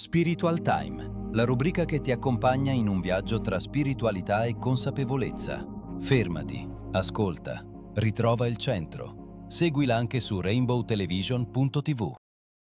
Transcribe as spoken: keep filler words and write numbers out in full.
Spiritual Time, la rubrica che ti accompagna in un viaggio tra spiritualità e consapevolezza. Fermati, ascolta, ritrova il centro. Seguila anche su rainbow television punto tivù.